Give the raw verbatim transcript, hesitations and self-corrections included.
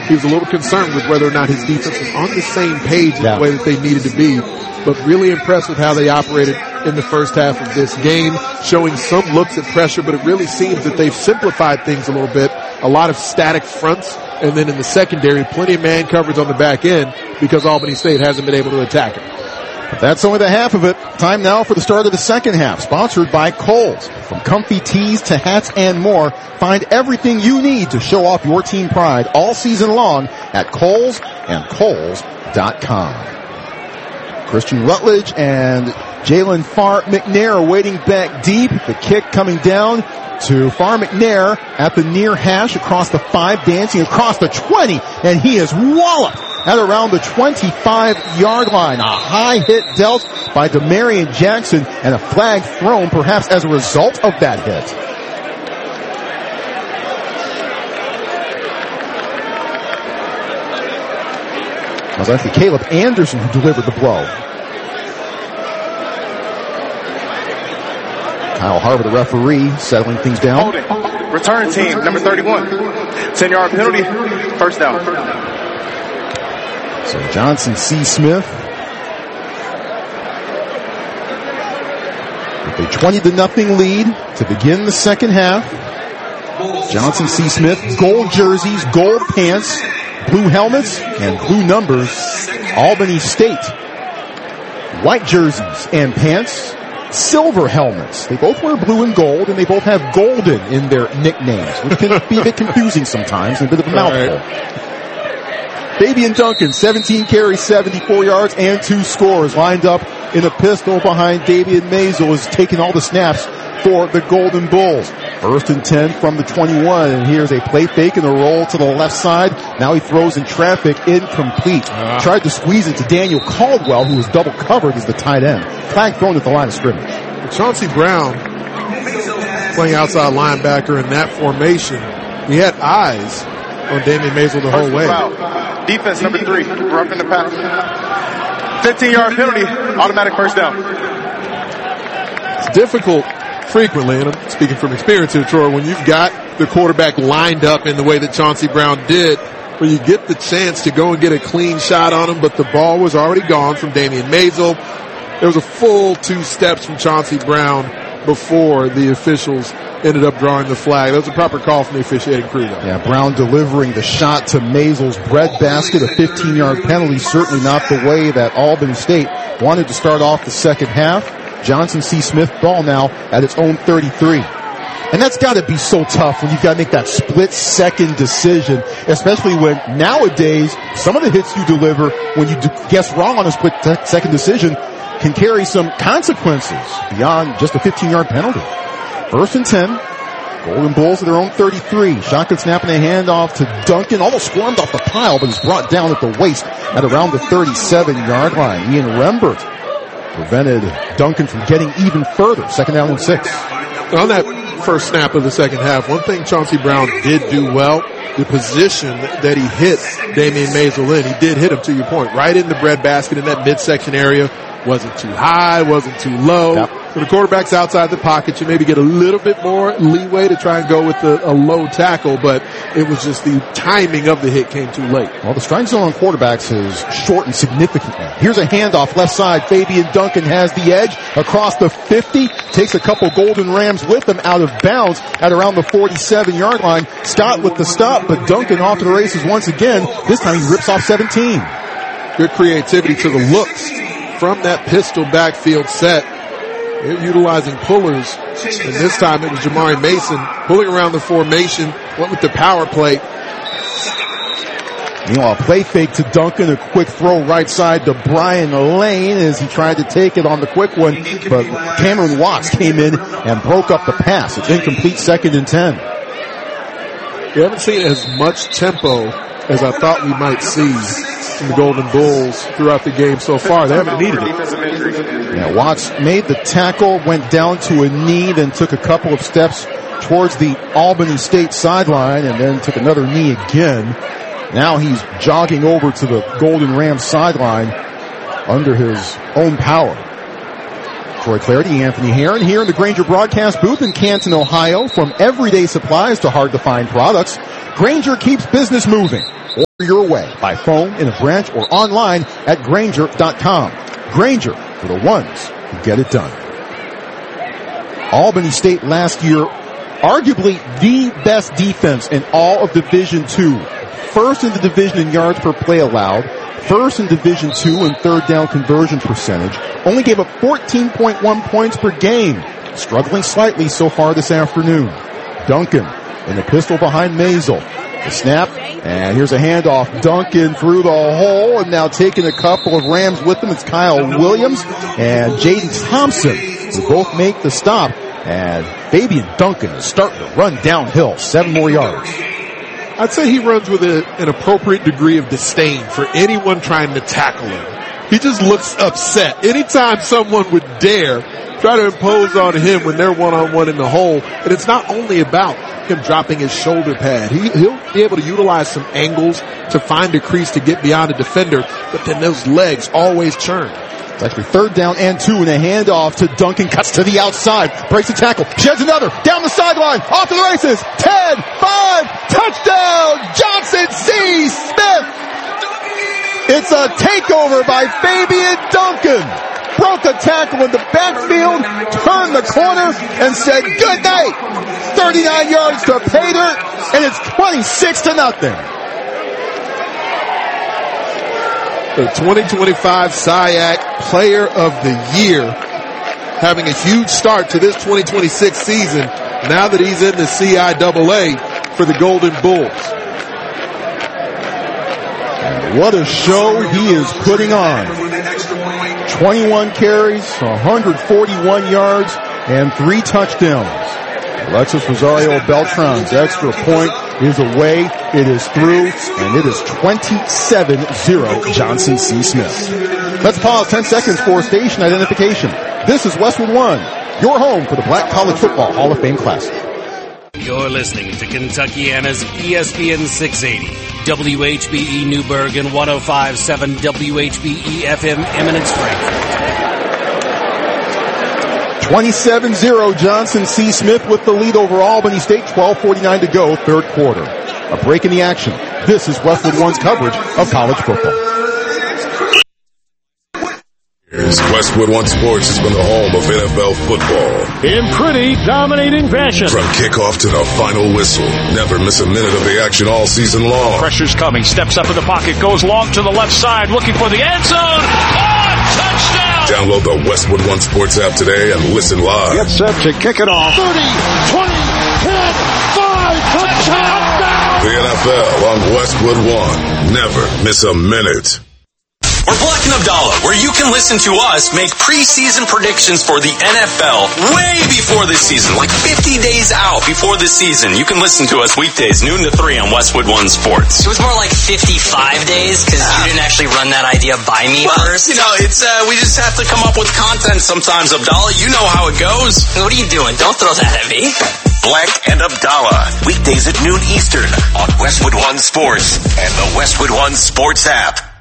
he was a little concerned with whether or not his defense was on the same page in yeah. the way that they needed to be. But really impressed with how they operated in the first half of this game, showing some looks at pressure, but it really seems that they've simplified things a little bit. A lot of static fronts, and then in the secondary, plenty of man coverage on the back end because Albany State hasn't been able to attack it. But that's only the half of it. Time now for the start of the second half, sponsored by Kohl's. From comfy tees to hats and more, find everything you need to show off your team pride all season long at Kohl's and Kohl's dot com. Christian Rutledge and Jalen Farr McNair are waiting back deep. The kick coming down to Farr McNair at the near hash across the five, dancing across the twenty, and he is walloped at around the twenty-five yard line. A high hit dealt by Demarion Jackson and a flag thrown perhaps as a result of that hit. It was actually Caleb Anderson who delivered the blow. Kyle Harbour, the referee, settling things down. Holding. Return team, number thirty-one. ten-yard penalty, first down. So Johnson C. Smith with a twenty to nothing lead to begin the second half. Johnson C. Smith, gold jerseys, gold pants, blue helmets, and blue numbers. Albany State, white jerseys and pants, silver helmets. They both wear blue and gold, and they both have golden in their nicknames, which can be a bit confusing sometimes and a bit of a mouthful. Fabian Duncan, seventeen carries, seventy-four yards, and two scores. Lined up in a pistol behind Davian Mazel, is taking all the snaps for the Golden Bulls. First and ten from the twenty-one, and here's a play fake and a roll to the left side. Now he throws in traffic, incomplete. Uh. Tried to squeeze it to Daniel Caldwell, who was double covered as the tight end. Flag thrown at the line of scrimmage. Chauncey Brown, playing outside linebacker in that formation, he had eyes on Damian Mazel the whole way. Defense number three, roughing the pass. fifteen-yard penalty, automatic first down. It's difficult frequently, and I'm speaking from experience here, Troy, when you've got the quarterback lined up in the way that Chauncey Brown did, where you get the chance to go and get a clean shot on him, but the ball was already gone from Damian Mazel. There was a full two steps from Chauncey Brown before the officials ended up drawing the flag. That was a proper call from the officiating crew, though. Yeah, Brown delivering the shot to Mazel's breadbasket, a fifteen-yard penalty, certainly not the way that Albany State wanted to start off the second half. Johnson C. Smith ball now at its own thirty-three. And that's got to be so tough when you've got to make that split-second decision, especially when nowadays some of the hits you deliver when you guess wrong on a split-second decision can carry some consequences beyond just a fifteen-yard penalty. First and ten. Golden Bulls at their own thirty-three. Shotgun snap and a handoff to Duncan. Almost squirmed off the pile, but is brought down at the waist at around the thirty-seven-yard line. Ian Rembert prevented Duncan from getting even further. Second down and six. On that first snap of the second half, one thing Chauncey Brown did do well, the position that he hit Damian Mazel in. He did hit him, to your point, right in the breadbasket in that midsection area. Wasn't too high, wasn't too low. Yep. When the quarterback's outside the pocket, you maybe get a little bit more leeway to try and go with a, a low tackle, but it was just the timing of the hit came too late. Well, the strike zone on quarterbacks has shortened significantly. Here's a handoff left side. Fabian Duncan has the edge across the fifty, takes a couple Golden Rams with him out of bounds at around the forty-seven-yard line. Scott with the stop, but Duncan off to the races once again. This time he rips off seventeen. Good creativity to the looks from that pistol backfield set. They're utilizing pullers, and this time it was Jamari Mason pulling around the formation, went with the power play. Meanwhile, play fake to Duncan, a quick throw right side to Brian Lane as he tried to take it on the quick one, but Cameron Watts came in and broke up the pass. It's incomplete, second and ten. We haven't seen as much tempo as I thought we might see from the Golden Bulls throughout the game so far. They haven't needed it. Yeah, Watts made the tackle, went down to a knee, then took a couple of steps towards the Albany State sideline, and then took another knee again. Now he's jogging over to the Golden Rams sideline under his own power. Troy Clarity, Anthony Herron here in the Grainger broadcast booth in Canton, Ohio. From everyday supplies to hard-to-find products, Grainger keeps business moving. Order your way by phone, in a branch, or online at Grainger dot com. Grainger, for the ones who get it done. Albany State last year, arguably the best defense in all of Division two. First in the division in yards per play allowed. First in Division two in third down conversion percentage. Only gave up fourteen point one points per game. Struggling slightly so far this afternoon. Duncan in the pistol behind Maisel. The snap, and here's a handoff. Duncan through the hole, and now taking a couple of Rams with him. It's Kyle Williams and Jaden Thompson who both make the stop. And Fabian Duncan is starting to run downhill. Seven more yards. I'd say he runs with a, an appropriate degree of disdain for anyone trying to tackle him. He just looks upset. Anytime someone would dare try to impose on him when they're one-on-one in the hole, and it's not only about him dropping his shoulder pad. He, he'll be able to utilize some angles to find a crease to get beyond a defender, but then those legs always churn. It's actually third down and two, and a handoff to Duncan. Cuts to the outside. Breaks the tackle. Sheds another. Down the sideline. Off to the races. ten, five, touchdown, Johnson C. Smith. It's a takeover by Fabian Duncan. Broke a tackle in the backfield, turned the corner, and said good night. thirty-nine yards to pay dirt, and it's twenty-six to nothing. The twenty twenty-five S I A C Player of the Year, having a huge start to this twenty twenty-six season now that he's in the C I A A for the Golden Bulls. And what a show he is putting on. twenty-one carries, one hundred forty-one yards, and three touchdowns. Alexis Rosario Beltran's extra point is away, it is through, and it is twenty-seven zero Johnson C. Smith. Let's pause ten seconds for station identification. This is Westwood One, your home for the Black College Football Hall of Fame Classic. You're listening to Kentuckiana's E S P N six eighty, W H B E Newburgh, and one oh five point seven W H B E F M Eminence Frankfurt. twenty-seven zero Johnson C. Smith with the lead over Albany State. twelve forty-nine to go, third quarter. A break in the action. This is Westwood One's coverage of college football. Westwood One Sports has been the home of N F L football. In pretty dominating fashion. From kickoff to the final whistle. Never miss a minute of the action all season long. Pressure's coming. Steps up in the pocket. Goes long to the left side. Looking for the end zone. Oh, touchdown! Download the Westwood One Sports app today and listen live. Get set to kick it off. thirty, twenty, ten, five, touchdown! The N F L on Westwood One. Never miss a minute. We're Black and Abdallah, where you can listen to us make preseason predictions for the N F L way before the season, like fifty days out before the season. You can listen to us weekdays, noon to three on Westwood One Sports. It was more like fifty-five days, because uh, you didn't actually run that idea by me well, first. You know, it's uh, we just have to come up with content sometimes, Abdallah. You know how it goes. What are you doing? Don't throw that at me. Black and Abdallah, weekdays at noon Eastern on Westwood One Sports and the Westwood One Sports app.